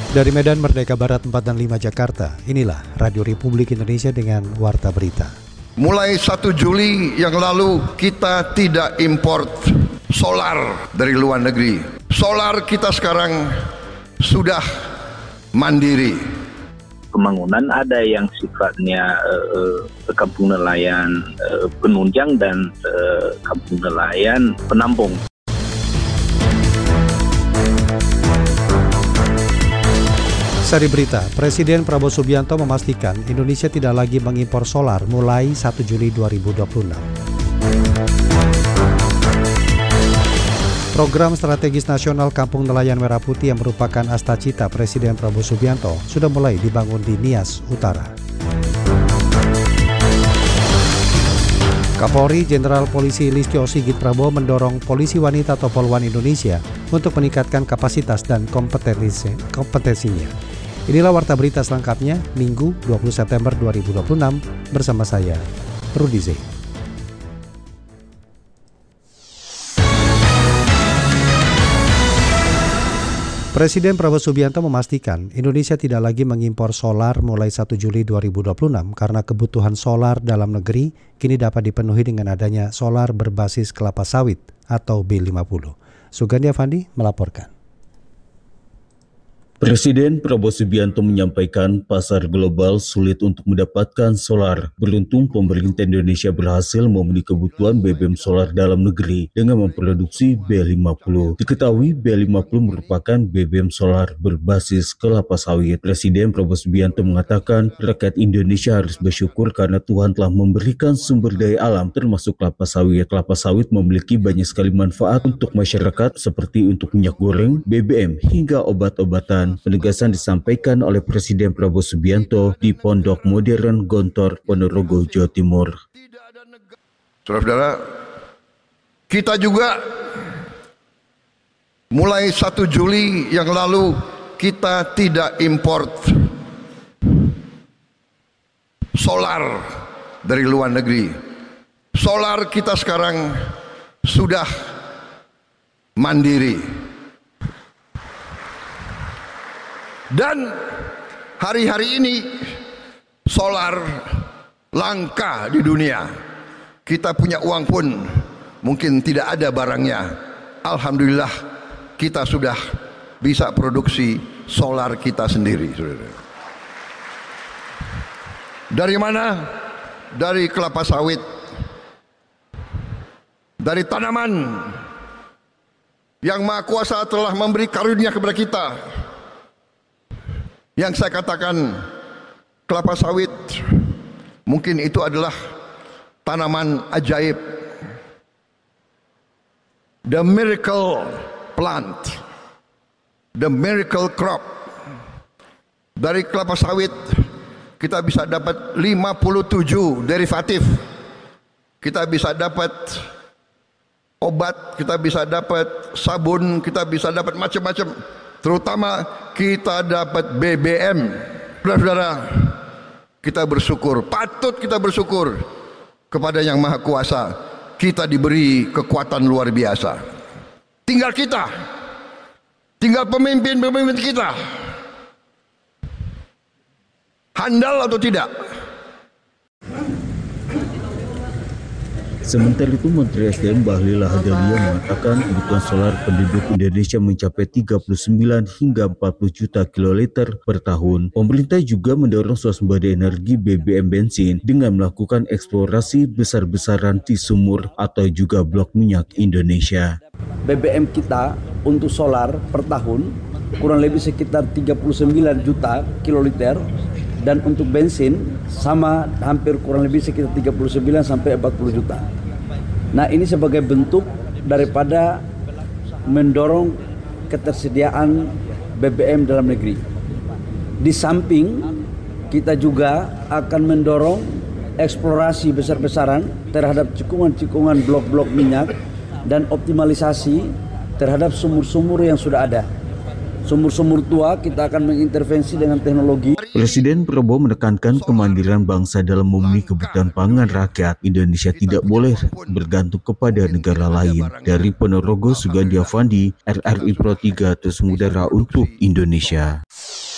Dari Medan Merdeka Barat 4 dan 5 Jakarta, inilah Radio Republik Indonesia dengan Warta Berita. Mulai 1 Juli yang lalu kita tidak import solar dari luar negeri. Solar kita sekarang sudah mandiri. Pembangunan ada yang sifatnya kampung nelayan penunjang dan kampung nelayan penampung. Sari berita, Presiden Prabowo Subianto memastikan Indonesia tidak lagi mengimpor solar mulai 1 Juli 2026. Program strategis nasional Kampung Nelayan Merah Putih yang merupakan astacita Presiden Prabowo Subianto sudah mulai dibangun di Nias Utara. Kapolri Jenderal Polisi Listio Sigit Prabowo mendorong polisi wanita atau Polwan Indonesia untuk meningkatkan kapasitas dan kompetensinya. Inilah Warta Berita selengkapnya, Minggu 20 September 2026, bersama saya, Rudi Z. Presiden Prabowo Subianto memastikan Indonesia tidak lagi mengimpor solar mulai 1 Juli 2026 karena kebutuhan solar dalam negeri kini dapat dipenuhi dengan adanya solar berbasis kelapa sawit atau B50. Sugandi Avandi melaporkan. Presiden Prabowo Subianto menyampaikan pasar global sulit untuk mendapatkan solar. Beruntung pemerintah Indonesia berhasil memenuhi kebutuhan BBM solar dalam negeri dengan memproduksi B50. Diketahui B50 merupakan BBM solar berbasis kelapa sawit. Presiden Prabowo Subianto mengatakan rakyat Indonesia harus bersyukur karena Tuhan telah memberikan sumber daya alam termasuk kelapa sawit. Kelapa sawit memiliki banyak sekali manfaat untuk masyarakat seperti untuk minyak goreng, BBM hingga obat-obatan. Penegasan disampaikan oleh Presiden Prabowo Subianto di Pondok Modern Gontor, Ponorogo, Jawa Timur. Saudara-saudara, kita juga mulai 1 Juli yang lalu kita tidak import solar dari luar negeri. Solar kita sekarang sudah mandiri. Dan hari-hari ini solar langka di dunia. Kita punya uang pun mungkin tidak ada barangnya. Alhamdulillah kita sudah bisa produksi solar kita sendiri. Dari mana? Dari kelapa sawit. Dari tanaman yang Maha Kuasa telah memberi karunia kepada kita. Yang saya katakan kelapa sawit mungkin itu adalah tanaman ajaib. The miracle plant, the miracle crop. Dari kelapa sawit kita bisa dapat 57 derivatif. Kita bisa dapat obat, kita bisa dapat sabun, kita bisa dapat macam-macam. Terutama kita dapat BBM. Saudara-saudara, kita bersyukur, patut kita bersyukur kepada Yang Maha Kuasa. Kita diberi kekuatan luar biasa. Tinggal kita, tinggal pemimpin-pemimpin kita, handal atau tidak. Sementara itu, Menteri SDM Bahlil Lahadalia mengatakan kebutuhan solar penduduk Indonesia mencapai 39 hingga 40 juta kiloliter per tahun. Pemerintah juga mendorong swasembada energi BBM bensin dengan melakukan eksplorasi besar-besaran di sumur atau juga blok minyak Indonesia. BBM kita untuk solar per tahun kurang lebih sekitar 39 juta kiloliter. Dan untuk bensin sama hampir kurang lebih sekitar 39 sampai 40 juta. Nah, ini sebagai bentuk daripada mendorong ketersediaan BBM dalam negeri. Di samping kita juga akan mendorong eksplorasi besar-besaran terhadap cikungan-cikungan blok-blok minyak dan optimalisasi terhadap sumur-sumur yang sudah ada. Sumur-sumur tua kita akan mengintervensi dengan teknologi. Presiden Prabowo menekankan kemandirian bangsa dalam memenuhi kebutuhan pangan rakyat. Indonesia tidak boleh bergantung kepada negara lain. Dari Ponorogo, Sugandi Avandi, RRI Pro 3 terus mengudara untuk Indonesia.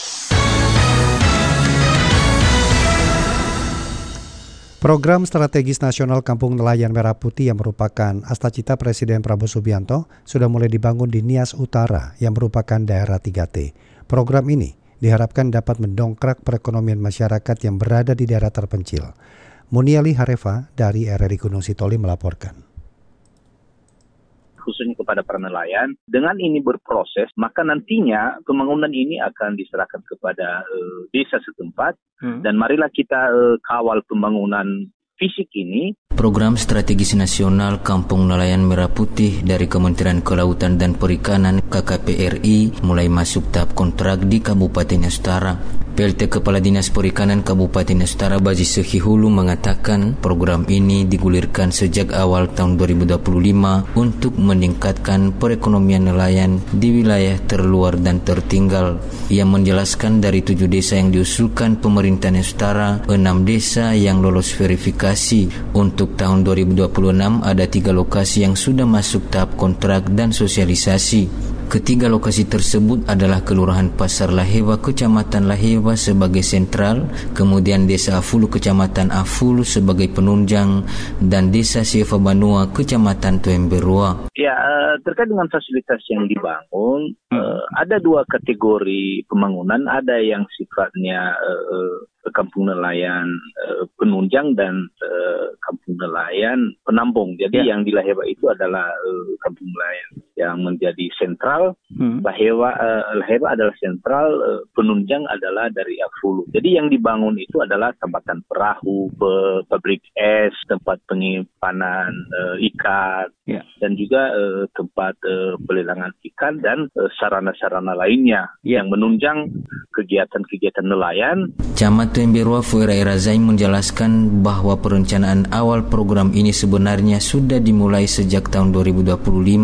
Program Strategis Nasional Kampung Nelayan Merah Putih yang merupakan astacita Presiden Prabowo Subianto sudah mulai dibangun di Nias Utara yang merupakan daerah 3T. Program ini diharapkan dapat mendongkrak perekonomian masyarakat yang berada di daerah terpencil. Muniali Harefa dari RRI Gunung Sitoli melaporkan. Khususnya kepada para nelayan, dengan ini berproses, maka nantinya pembangunan ini akan diserahkan kepada desa setempat, dan marilah kita kawal pembangunan fisik ini. Program Strategis Nasional Kampung Nelayan Merah Putih dari Kementerian Kelautan dan Perikanan KKPRI mulai masuk tahap kontrak di Kabupaten Astara. PLT Kepala Dinas Perikanan Kabupaten Astara Baji Sekihulu mengatakan program ini digulirkan sejak awal tahun 2025 untuk meningkatkan perekonomian nelayan di wilayah terluar dan tertinggal. Ia menjelaskan dari 7 desa yang diusulkan pemerintahan Astara, 6 desa yang lolos verifikasi. Untuk tahun 2026 ada 3 lokasi yang sudah masuk tahap kontrak dan sosialisasi. Ketiga lokasi tersebut adalah Kelurahan Pasar Lahewa, Kecamatan Lahewa sebagai sentral, kemudian Desa Afulu, Kecamatan Afulu sebagai penunjang, dan Desa Sieva Banua, Kecamatan Tuemberua. Ya, terkait dengan fasilitas yang dibangun, ada 2 kategori pembangunan, ada yang sifatnya kampung nelayan penunjang dan kampung nelayan penampung. Jadi yang di Lahewa itu adalah kampung nelayan yang menjadi sentral. Lahewa adalah sentral, penunjang adalah dari Afulu. Jadi yang dibangun itu adalah tambatan perahu, pabrik es, tempat penyimpanan ikan, dan juga tempat pelelangan ikan dan sarana-sarana lainnya yang menunjang kegiatan-kegiatan nelayan. Camat Tuemberua Fuera Razai menjelaskan bahwa perencanaan awal program ini sebenarnya sudah dimulai sejak tahun 2025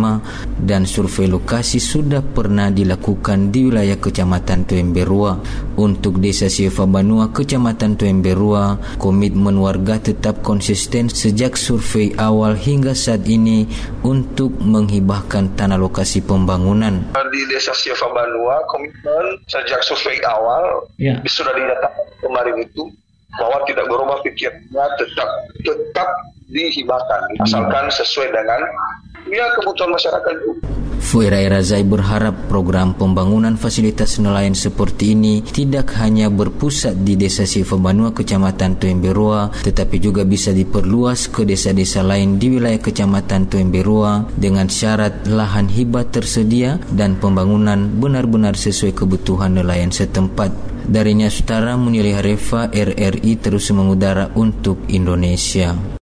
dan survei lokasi sudah pernah dilakukan di wilayah Kecamatan Tuemberua. Untuk Desa Sieva Banua, Kecamatan Tuemberua, komitmen warga tetap konsisten sejak survei awal hingga saat ini untuk menghibahkan tanah lokasi pembangunan. Di Desa Sieva Banua, komitmen sejak survei awal sudah dinyatakan kemarin itu bahwa tidak berubah pikirnya, tetap dihibahkan asalkan sesuai dengan kebutuhan masyarakat itu. Fuera Razai berharap program pembangunan fasilitas nelayan seperti ini tidak hanya berpusat di Desa Sieva Banua, Kecamatan Tuemberua, tetapi juga bisa diperluas ke desa-desa lain di wilayah Kecamatan Tuemberua dengan syarat lahan hibah tersedia dan pembangunan benar-benar sesuai kebutuhan nelayan setempat. Dari Nias Utara, Muniali Harefa, RRI terus mengudara untuk Indonesia.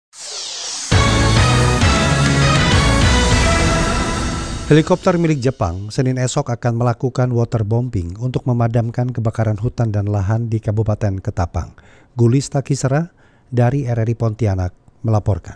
Helikopter milik Jepang Senin esok akan melakukan waterbombing untuk memadamkan kebakaran hutan dan lahan di Kabupaten Ketapang. Gulista Kisra dari RRI Pontianak melaporkan.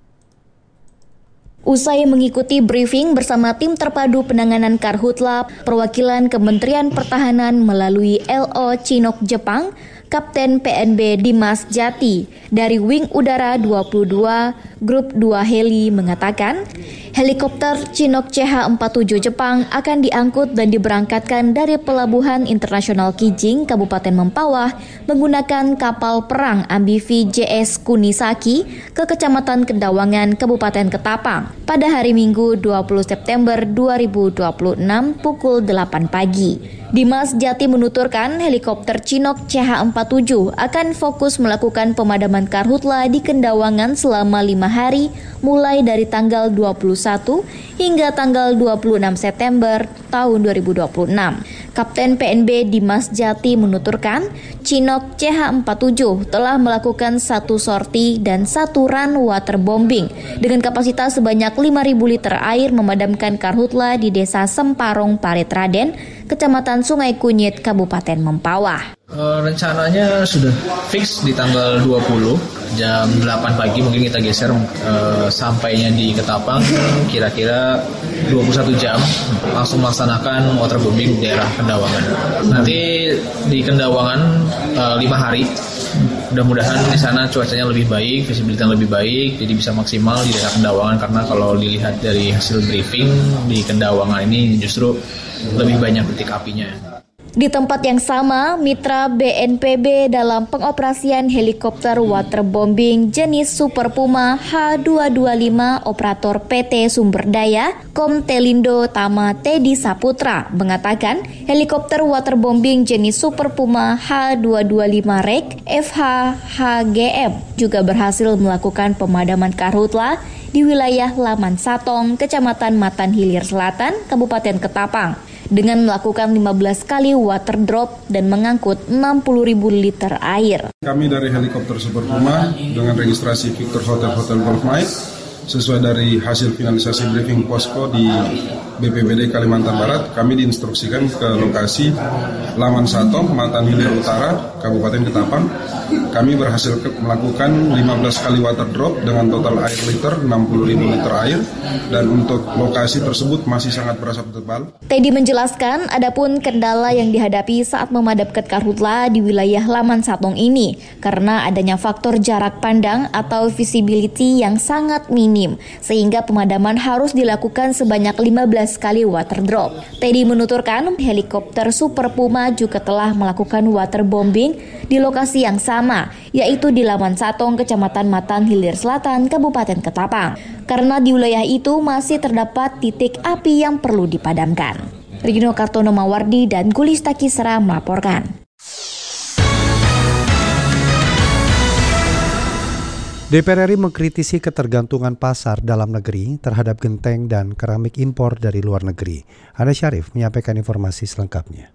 Usai mengikuti briefing bersama tim terpadu penanganan Karhutla, perwakilan Kementerian Pertahanan melalui LO Chinook Jepang, Kapten PNB Dimas Jati dari Wing Udara 22 Grup 2 Heli mengatakan, helikopter Chinook CH-47 Jepang akan diangkut dan diberangkatkan dari Pelabuhan Internasional Kijing, Kabupaten Mempawah menggunakan kapal perang amfibi JS Kunisaki ke Kecamatan Kendawangan, Kabupaten Ketapang pada hari Minggu 20 September 2026 pukul 8 pagi. Dimas Jati menuturkan helikopter Chinook CH-47 akan fokus melakukan pemadaman karhutla di Kendawangan selama 5 hari mulai dari tanggal 21 hingga tanggal 26 September tahun 2026. Kapten PNB Dimas Jati menuturkan Chinook CH-47 telah melakukan 1 sorti dan 1 run waterbombing dengan kapasitas sebanyak 5.000 liter air memadamkan karhutla di Desa Semparong Parit Raden, Kecamatan Sungai Kunyit, Kabupaten Mempawah. Rencananya sudah fix di tanggal 20 jam 8 pagi, mungkin kita geser sampainya di Ketapang kira-kira 21 jam langsung melaksanakan waterbombing di daerah Kendawangan. Nanti di Kendawangan 5 hari. Mudah-mudahan di sana cuacanya lebih baik, visibilitas lebih baik, jadi bisa maksimal di daerah Kendawangan, karena kalau dilihat dari hasil briefing di Kendawangan ini justru lebih banyak titik apinya. Di tempat yang sama, mitra BNPB dalam pengoperasian helikopter waterbombing jenis Super Puma H225 operator PT Sumberdaya Komtelindo Tama Teddy Saputra mengatakan helikopter waterbombing jenis Super Puma H225 REG FH-HGM juga berhasil melakukan pemadaman karhutla di wilayah Laman Satong, Kecamatan Matan Hilir Selatan, Kabupaten Ketapang, dengan melakukan 15 kali water drop dan mengangkut 60.000 liter air. Kami dari helikopter Super Puma dengan registrasi Victor Hotel Golf Mike sesuai dari hasil finalisasi briefing posko di BPBD Kalimantan Barat, kami diinstruksikan ke lokasi Laman Satong, Matan Hilir Utara, Kabupaten Ketapang. Kami berhasil melakukan 15 kali water drop dengan total air liter 60.000 liter air, dan untuk lokasi tersebut masih sangat berasap tebal. Teddy menjelaskan adapun kendala yang dihadapi saat memadamkan karhutla di wilayah Laman Satong ini karena adanya faktor jarak pandang atau visibility yang sangat minim, sehingga pemadaman harus dilakukan sebanyak 15 kali water drop. Teddy menuturkan helikopter Super Puma juga telah melakukan waterbombing di lokasi yang sama, yaitu di Laman Satong, Kecamatan Matan Hilir Selatan, Kabupaten Ketapang, karena di wilayah itu masih terdapat titik api yang perlu dipadamkan. Regino Kartono Mawardi dan Gulista Kisra melaporkan. DPR RI mengkritisi ketergantungan pasar dalam negeri terhadap genteng dan keramik impor dari luar negeri. Ana Syarif menyampaikan informasi selengkapnya.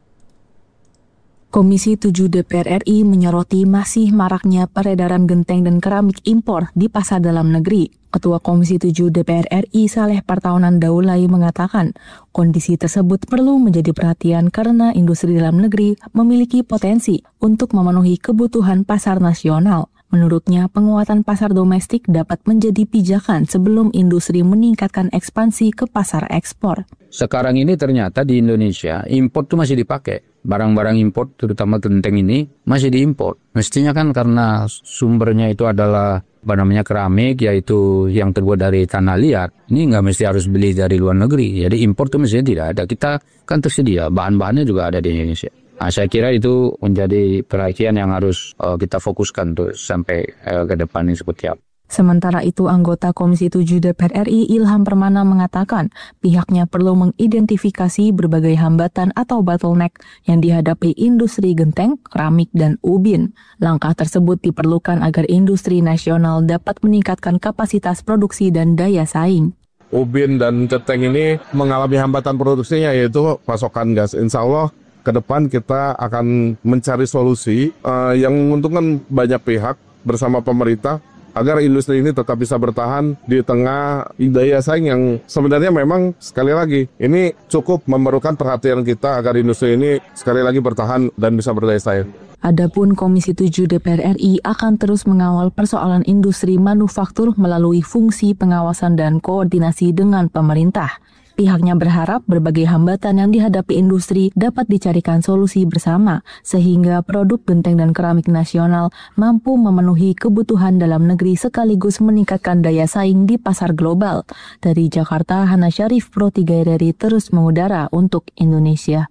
Komisi 7 DPR RI menyoroti masih maraknya peredaran genteng dan keramik impor di pasar dalam negeri. Ketua Komisi 7 DPR RI Saleh Partaunan Daulay mengatakan, kondisi tersebut perlu menjadi perhatian karena industri dalam negeri memiliki potensi untuk memenuhi kebutuhan pasar nasional. Menurutnya, penguatan pasar domestik dapat menjadi pijakan sebelum industri meningkatkan ekspansi ke pasar ekspor. Sekarang ini ternyata di Indonesia impor itu masih dipakai. Barang-barang impor, terutama genteng ini, masih diimpor. Mestinya kan karena sumbernya itu adalah keramik, yaitu yang terbuat dari tanah liat. Ini nggak mesti harus beli dari luar negeri. Jadi impor itu mestinya tidak ada. Kita kan tersedia, bahan-bahannya juga ada di Indonesia. Nah, saya kira itu menjadi perhatian yang harus kita fokuskan tuh sampai ke depan ini seperti apa. Sementara itu, anggota Komisi 7 DPR RI Ilham Permana mengatakan pihaknya perlu mengidentifikasi berbagai hambatan atau bottleneck yang dihadapi industri genteng, keramik, dan ubin. Langkah tersebut diperlukan agar industri nasional dapat meningkatkan kapasitas produksi dan daya saing. Ubin dan genteng ini mengalami hambatan produksinya, yaitu pasokan gas. Insya Allah ke depan kita akan mencari solusi yang menguntungkan banyak pihak bersama pemerintah agar industri ini tetap bisa bertahan di tengah daya saing yang sebenarnya memang sekali lagi ini cukup memerlukan perhatian kita agar industri ini sekali lagi bertahan dan bisa berdaya saing. Adapun Komisi 7 DPR RI akan terus mengawal persoalan industri manufaktur melalui fungsi pengawasan dan koordinasi dengan pemerintah. Pihaknya berharap berbagai hambatan yang dihadapi industri dapat dicarikan solusi bersama, sehingga produk genteng dan keramik nasional mampu memenuhi kebutuhan dalam negeri sekaligus meningkatkan daya saing di pasar global. Dari Jakarta, Hana Syarif, Pro 3 RRI terus mengudara untuk Indonesia.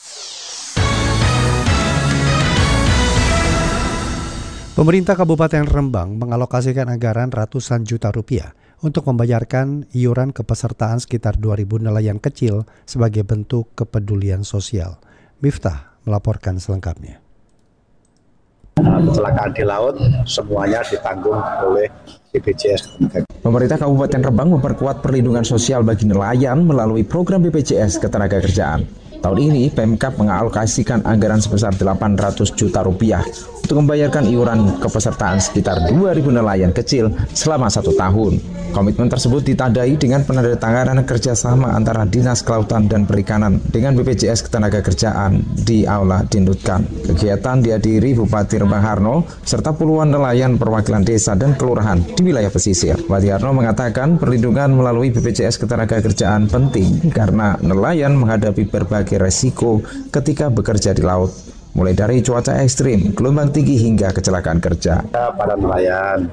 Pemerintah Kabupaten Rembang mengalokasikan anggaran ratusan juta rupiah untuk membayarkan iuran kepesertaan sekitar 2.000 nelayan kecil sebagai bentuk kepedulian sosial. Miftah melaporkan selengkapnya. Kecelakaan di laut semuanya ditanggung oleh BPJS. Pemerintah Kabupaten Rembang memperkuat perlindungan sosial bagi nelayan melalui program BPJS Ketenagakerjaan. Tahun ini, Pemkab mengalokasikan anggaran sebesar 800 juta rupiah untuk membayarkan iuran kepesertaan sekitar 2.000 nelayan kecil selama 1 tahun. Komitmen tersebut ditandai dengan penandatanganan kerjasama antara Dinas Kelautan dan Perikanan dengan BPJS Ketenagakerjaan di Aula Dindutkan. Kegiatan dihadiri Bupati Rembang Harno serta puluhan nelayan perwakilan desa dan kelurahan di wilayah pesisir. Bupati Harno mengatakan perlindungan melalui BPJS Ketenagakerjaan penting karena nelayan menghadapi berbagai resiko ketika bekerja di laut, mulai dari cuaca ekstrim, gelombang tinggi hingga kecelakaan kerja. Para nelayan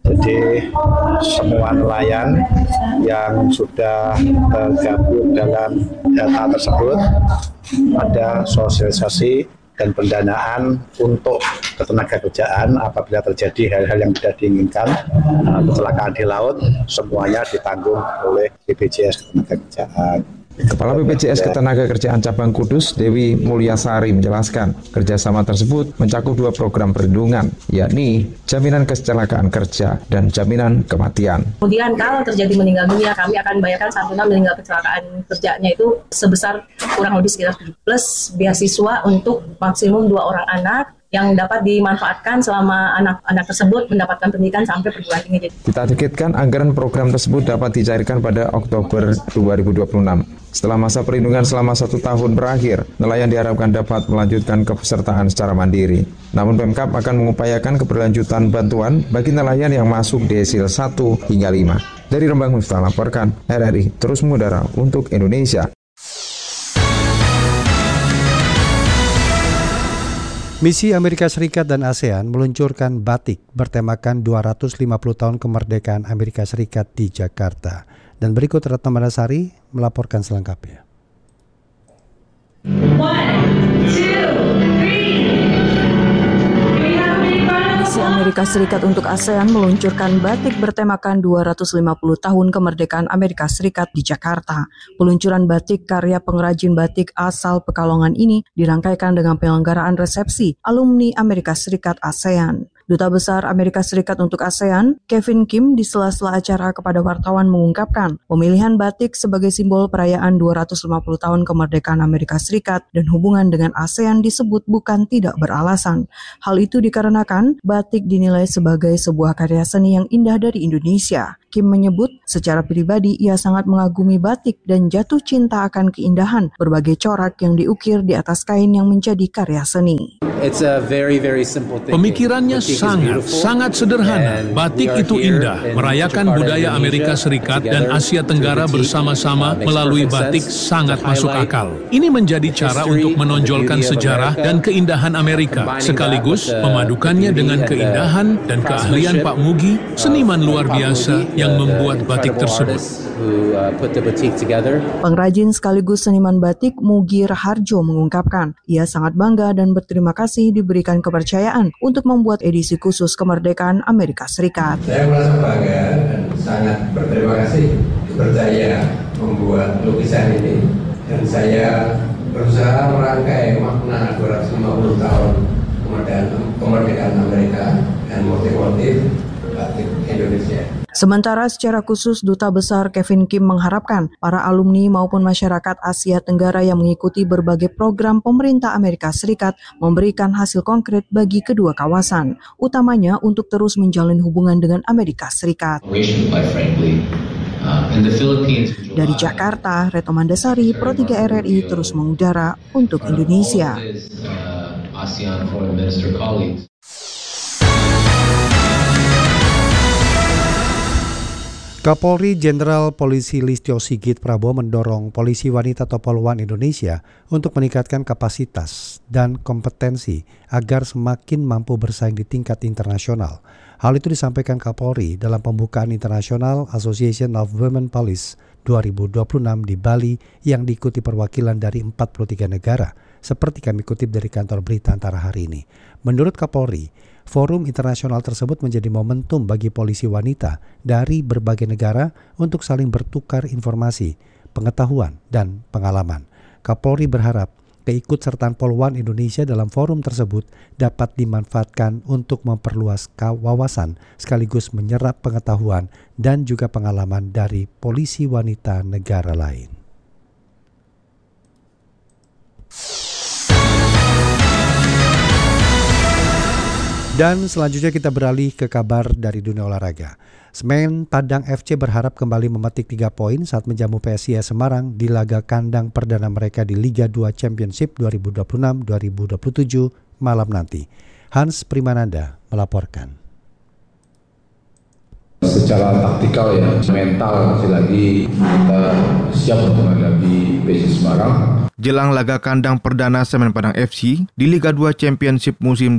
Jadi semua nelayan yang sudah tergabung dalam data tersebut ada sosialisasi dan pendanaan untuk ketenagakerjaan apabila terjadi hal-hal yang tidak diinginkan, kecelakaan di laut, semuanya ditanggung oleh BPJS Ketenagakerjaan. Kepala BPJS Ketenagakerjaan Cabang Kudus, Dewi Mulyasari menjelaskan, kerjasama tersebut mencakup 2 program perlindungan, yakni jaminan kecelakaan kerja dan jaminan kematian. Kemudian kalau terjadi meninggal dunia, kami akan bayarkan santunan meninggal kecelakaan kerjanya itu sebesar kurang lebih sekitar 7 plus beasiswa untuk maksimum 2 orang anak yang dapat dimanfaatkan selama anak-anak tersebut mendapatkan pendidikan sampai perguruan tinggi. Ditargetkan anggaran program tersebut dapat dicairkan pada Oktober 2026. Setelah masa perlindungan selama 1 tahun berakhir, nelayan diharapkan dapat melanjutkan kepesertaan secara mandiri. Namun Pemkab akan mengupayakan keberlanjutan bantuan bagi nelayan yang masuk desil 1 hingga 5. Dari Rembang Miftah laporkan, RRI terus mengudara untuk Indonesia. Misi Amerika Serikat dan ASEAN meluncurkan batik bertemakan 250 tahun kemerdekaan Amerika Serikat di Jakarta. Dan berikut Retno Mandasari melaporkan selengkapnya. 1, 2, 3. Misi Amerika Serikat untuk ASEAN meluncurkan batik bertemakan 250 tahun kemerdekaan Amerika Serikat di Jakarta. Peluncuran batik karya pengrajin batik asal Pekalongan ini dirangkaikan dengan penyelenggaraan resepsi alumni Amerika Serikat ASEAN. Duta Besar Amerika Serikat untuk ASEAN, Kevin Kim, di sela-sela acara kepada wartawan mengungkapkan pemilihan batik sebagai simbol perayaan 250 tahun kemerdekaan Amerika Serikat dan hubungan dengan ASEAN disebut bukan tidak beralasan. Hal itu dikarenakan batik dinilai sebagai sebuah karya seni yang indah dari Indonesia. Kim menyebut secara pribadi ia sangat mengagumi batik dan jatuh cinta akan keindahan berbagai corak yang diukir di atas kain yang menjadi karya seni. Pemikirannya sangat sederhana. Batik itu indah, merayakan budaya Amerika Serikat dan Asia Tenggara bersama-sama melalui batik sangat masuk akal. Ini menjadi cara untuk menonjolkan sejarah dan keindahan Amerika, sekaligus memadukannya dengan keindahan dan keahlian Pak Mugi, seniman luar biasa yang membuat batik tersebut. Pengrajin sekaligus seniman batik Mugi Raharjo mengungkapkan, ia sangat bangga dan berterima kasih diberikan kepercayaan untuk membuat edisi khusus kemerdekaan Amerika Serikat. Saya merasa bangga dan sangat berterima kasih dipercaya membuat lukisan ini, dan saya berusaha merangkai makna 250 tahun kemerdekaan Amerika dan motif-motif batik Indonesia. Sementara secara khusus Duta Besar Kevin Kim mengharapkan para alumni maupun masyarakat Asia Tenggara yang mengikuti berbagai program pemerintah Amerika Serikat memberikan hasil konkret bagi kedua kawasan, utamanya untuk terus menjalin hubungan dengan Amerika Serikat. Dari Jakarta, Retno Mandasari, Pro 3 RRI terus mengudara untuk Indonesia. Kapolri Jenderal Polisi Listio Sigit Prabowo mendorong polisi wanita atau Polwan Indonesia untuk meningkatkan kapasitas dan kompetensi agar semakin mampu bersaing di tingkat internasional. Hal itu disampaikan Kapolri dalam pembukaan International Association of Women Police 2026 di Bali yang diikuti perwakilan dari 43 negara, seperti kami kutip dari kantor berita Antara hari ini. Menurut Kapolri, forum internasional tersebut menjadi momentum bagi polisi wanita dari berbagai negara untuk saling bertukar informasi, pengetahuan, dan pengalaman. Kapolri berharap keikutsertaan Polwan Indonesia dalam forum tersebut dapat dimanfaatkan untuk memperluas wawasan sekaligus menyerap pengetahuan dan juga pengalaman dari polisi wanita negara lain. Dan selanjutnya kita beralih ke kabar dari dunia olahraga. Semen Padang FC berharap kembali memetik 3 poin saat menjamu PSIS Semarang di laga kandang perdana mereka di Liga 2 Championship 2026-2027 malam nanti. Hans Primananda melaporkan. secara taktikal ya, mental masih lagi kita siap untuk menghadapi PSIS Semarang. Jelang laga kandang perdana Semen Padang FC di Liga 2 Championship musim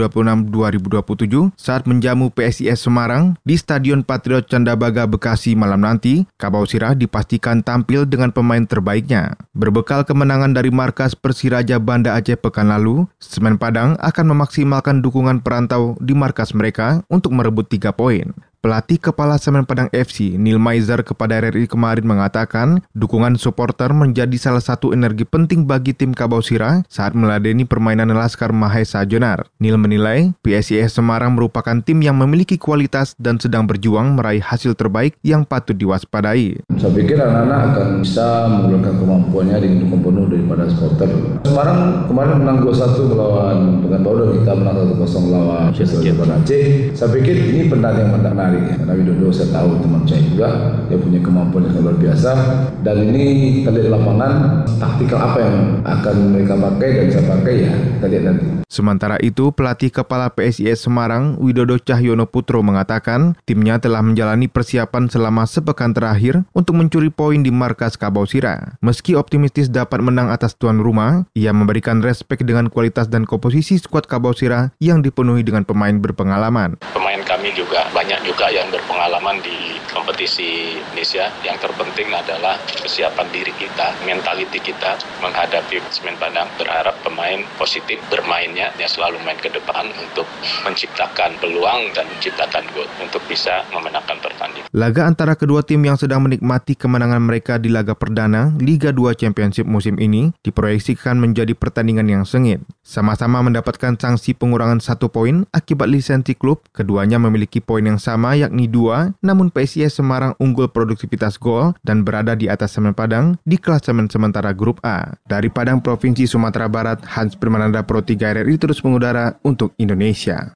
2026-2027 saat menjamu PSIS Semarang di Stadion Patriot Candabaga Bekasi malam nanti, Kabau Sirah dipastikan tampil dengan pemain terbaiknya. Berbekal kemenangan dari markas Persiraja Banda Aceh pekan lalu, Semen Padang akan memaksimalkan dukungan perantau di markas mereka untuk merebut 3 poin. Pelatih Kepala Semen Padang FC, Neil Maizer kepada RRI kemarin mengatakan dukungan supporter menjadi salah satu energi penting bagi tim Kabau Sirah saat meladeni permainan Laskar Mahesa Jonar. Neil menilai PSIS Semarang merupakan tim yang memiliki kualitas dan sedang berjuang meraih hasil terbaik yang patut diwaspadai. Saya pikir anak-anak akan bisa menggunakan kemampuannya dengan dukung penuh daripada supporter. Semarang kemarin menang 2-1 melawan Pekanbaru dan kita menang 1-0 melawan Persiraja Banda Aceh. Saya pikir ini pertandingan yang menarik ya, karena Widodo saya tahu teman saya juga, dia punya kemampuan yang luar biasa dan ini kita lihat di lapangan taktikal apa yang akan mereka pakai dan saya pakai ya, kita lihat nanti. Sementara itu, pelatih kepala PSIS Semarang, Widodo Cahyono Putro mengatakan timnya telah menjalani persiapan selama sepekan terakhir untuk mencuri poin di markas Kabau Sirah. Meski optimistis dapat menang atas tuan rumah, ia memberikan respek dengan kualitas dan komposisi skuad Kabau Sirah yang dipenuhi dengan pemain berpengalaman. Pemain kami juga banyak juga yang berpengalaman di kompetisi Indonesia. Yang terpenting adalah kesiapan diri kita, mentaliti kita menghadapi Semen Padang. Berharap pemain positif bermainnya, dia selalu main ke depan untuk menciptakan peluang dan menciptakan gol untuk bisa memenangkan pertandingan. Laga antara kedua tim yang sedang menikmati kemenangan mereka di laga perdana Liga 2 Championship musim ini diproyeksikan menjadi pertandingan yang sengit. Sama-sama mendapatkan sanksi pengurangan 1 poin akibat lisensi klub. Keduanya memiliki poin yang sama yakni 2, namun PSIS Semarang unggul produktivitas gol dan berada di atas Semen Padang di klasemen sementara grup A. Dari Padang, Provinsi Sumatera Barat, Hans Primananda, Pro 3 RRI terus mengudara untuk Indonesia.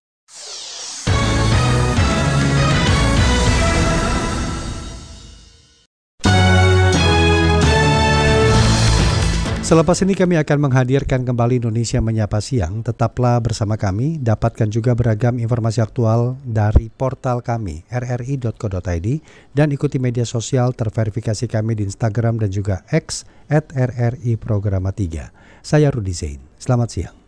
Selepas ini kami akan menghadirkan kembali Indonesia Menyapa Siang. Tetaplah bersama kami, dapatkan juga beragam informasi aktual dari portal kami rri.co.id dan ikuti media sosial terverifikasi kami di Instagram dan juga X @RRI Programa 3. Saya Rudi Zain. Selamat siang.